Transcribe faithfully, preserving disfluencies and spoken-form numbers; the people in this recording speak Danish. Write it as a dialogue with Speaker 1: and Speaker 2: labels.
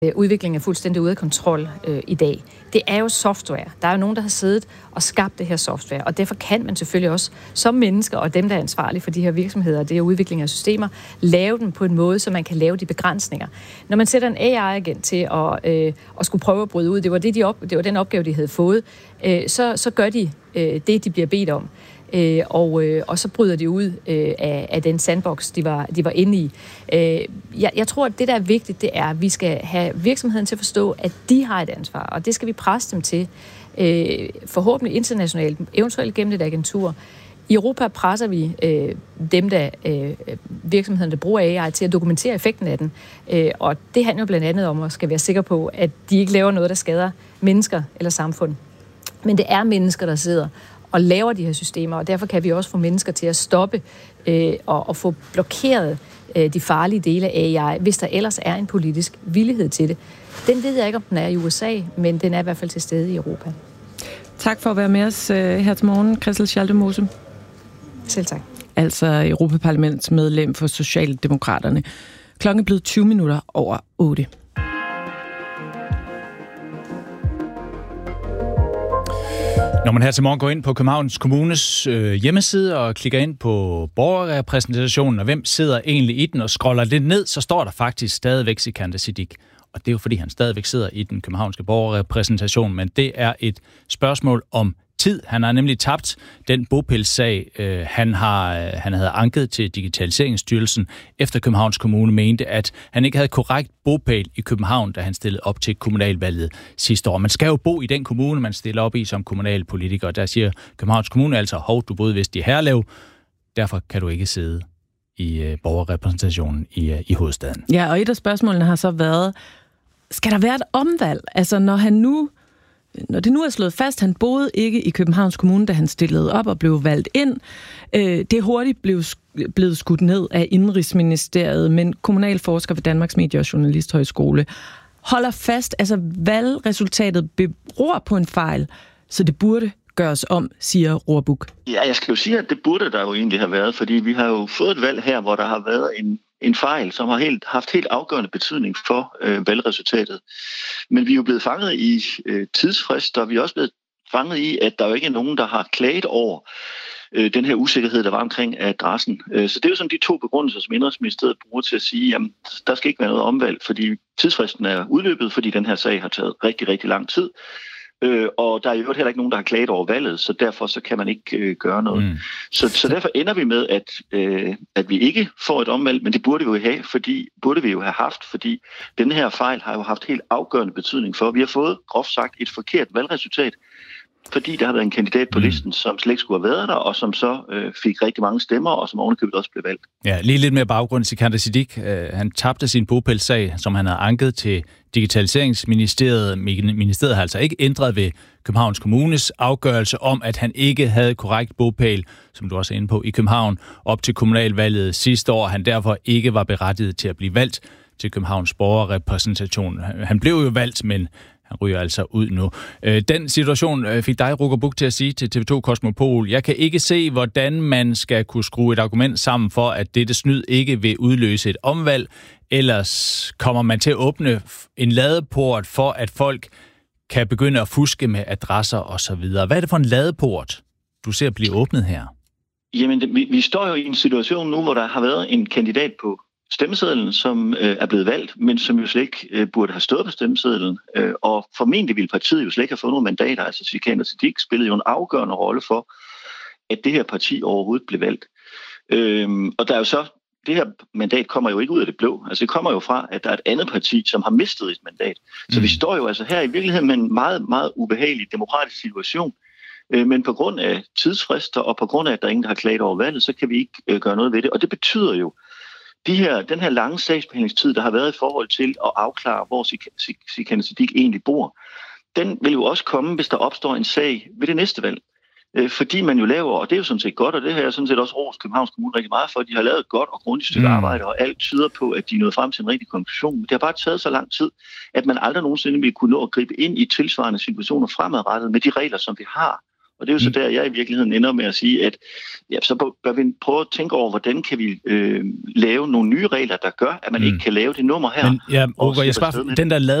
Speaker 1: Udviklingen er fuldstændig ude af kontrol øh, i dag. Det er jo software. Der er jo nogen, der har siddet og skabt det her software, og derfor kan man selvfølgelig også som mennesker, og dem, der er ansvarlige for de her virksomheder, det er udvikling af systemer, lave dem på en måde, så man kan lave de begrænsninger. Når man sætter en A I-agent til at, øh, at skulle prøve at bryde ud, det var, det, de op, det var den opgave, de havde fået, øh, så, så gør de øh, det, de bliver bedt om. Øh, og, øh, og så bryder de ud øh, af, af den sandbox, de var, de var inde i. Øh, jeg, jeg tror, at det, der er vigtigt, det er, at vi skal have virksomheden til at forstå, at de har et ansvar, og det skal vi presse dem til, øh, forhåbentlig internationalt, eventuelt gennem et agentur. I Europa presser vi øh, dem, der øh, virksomheden, der bruger A I, til at dokumentere effekten af den. Øh, og det handler jo blandt andet om at skal være sikker på, at de ikke laver noget, der skader mennesker eller samfund. Men det er mennesker, der sidder og laver de her systemer, og derfor kan vi også få mennesker til at stoppe øh, og, og få blokeret øh, de farlige dele af A I, hvis der ellers er en politisk villighed til det. Den ved jeg ikke, om den er i U S A, men den er i hvert fald til stede i Europa.
Speaker 2: Tak for at være med os øh, her til morgen, Christel Schaldemose.
Speaker 1: Selv tak.
Speaker 2: Altså Europaparlamentsmedlem for Socialdemokraterne. Klokken er blevet tyve minutter over otte.
Speaker 3: Når man her til morgen går ind på Københavns Kommunes øh, hjemmeside og klikker ind på borgerrepræsentationen, og hvem sidder egentlig i den, og scroller lidt ned, så står der faktisk stadigvæk Sikandar Siddique. Og det er jo fordi, han stadigvæk sidder i den københavnske borgerrepræsentation, men det er et spørgsmål om tid. Han har nemlig tabt den bopælssag, øh, han, har, øh, han havde anket til Digitaliseringsstyrelsen, efter Københavns Kommune mente, at han ikke havde korrekt bopæl i København, da han stillede op til kommunalvalget sidste år. Man skal jo bo i den kommune, man stiller op i som kommunalpolitiker, der siger Københavns Kommune altså, hov, du boede vist i Herlev, derfor kan du ikke sidde i øh, borgerrepræsentationen i, øh, i hovedstaden.
Speaker 2: Ja, og et af spørgsmålene har så været, skal der være et omvalg? Altså, når han nu Når det nu er slået fast, han boede ikke i Københavns Kommune, da han stillede op og blev valgt ind. Det er hurtigt blev, blevet skudt ned af Indenrigsministeriet, men kommunalforsker ved Danmarks Medie- og Journalisthøjskole holder fast, altså valgresultatet beror på en fejl, så det burde gøres om, siger Rohrbuk.
Speaker 4: Ja, jeg skal jo sige, at det burde der jo egentlig have været, fordi vi har jo fået et valg her, hvor der har været en En fejl, som har helt, haft helt afgørende betydning for øh, valgresultatet. Men vi er jo blevet fanget i øh, tidsfrist, og vi er også blevet fanget i, at der jo ikke er nogen, der har klaget over øh, den her usikkerhed, der var omkring adressen. Øh, så det er jo sådan de to begrundelser, som Indenrigsministeriet bruger til at sige, at der skal ikke være noget omvalg, fordi tidsfristen er udløbet, fordi den her sag har taget rigtig, rigtig lang tid. Øh, og der er jo heller ikke nogen, der har klaget over valget, så derfor så kan man ikke øh, gøre noget. Mm. Så, så derfor ender vi med, at, øh, at vi ikke får et omvalg, men det burde vi jo have, fordi, burde vi jo have haft, fordi den her fejl har jo haft helt afgørende betydning for. Vi har fået, groft sagt, et forkert valgresultat, fordi der har været en kandidat på listen, som slet ikke skulle have været der, og som så øh, fik rigtig mange stemmer, og som ovenikøbet også blev valgt.
Speaker 3: Ja, lige lidt mere baggrund. Sikandar Siddique, øh, han tabte sin bopælssag, som han havde anket til Digitaliseringsministeriet. Ministeriet har altså ikke ændret ved Københavns Kommunes afgørelse om, at han ikke havde korrekt bopæl, som du også er inde på, i København op til kommunalvalget sidste år. Han derfor ikke var berettiget til at blive valgt til Københavns borgerrepræsentation. Han blev jo valgt, men han ryger altså ud nu. Den situation fik dig, Rohrbuk, til at sige til T V to Kosmopol: jeg kan ikke se, hvordan man skal kunne skrue et argument sammen for, at dette snyd ikke vil udløse et omvalg. Ellers kommer man til at åbne en ladeport for, at folk kan begynde at fuske med adresser osv. Hvad er det for en ladeport, du ser blive åbnet her?
Speaker 4: Jamen, det, vi, vi står jo i en situation nu, hvor der har været en kandidat på stemmesedlen, som øh, er blevet valgt, men som jo slet ikke øh, burde have stået på stemmesedlen. Øh, og formentlig ville partiet jo slet ikke have fået nogle mandater. Altså Sikandar Siddique spillede jo en afgørende rolle for, at det her parti overhovedet blev valgt. Øh, og der er jo så, det her mandat kommer jo ikke ud af det blå. Altså det kommer jo fra, at der er et andet parti, som har mistet et mandat. Så mm. vi står jo altså her i virkeligheden med en meget, meget ubehagelig demokratisk situation. Øh, men på grund af tidsfrister, og på grund af, at der er ingen, der har klaget over valget, så kan vi ikke øh, gøre noget ved det. Og det betyder jo, De her, den her lange sagsbehandlingstid, der har været i forhold til at afklare, hvor Sikandar Siddique egentlig bor, den vil jo også komme, hvis der opstår en sag ved det næste valg. Øh, fordi man jo laver, og det er jo sådan set godt, og det har jeg sådan set også rost Københavns Kommune rigtig meget for, de har lavet et godt og grundigt stykke mm. arbejde, og alt tyder på, at de er nået frem til en rigtig konklusion. Men det har bare taget så lang tid, at man aldrig nogensinde vil kunne nå at gribe ind i tilsvarende situationer fremadrettet med de regler, som vi har, Og det er jo så der, jeg i virkeligheden ender med at sige, at ja, så bør vi prøve at tænke over, hvordan kan vi øh, lave nogle nye regler, der gør, at man mm. ikke kan lave det nummer her.
Speaker 3: Men ja, Åker, jeg spørger, den der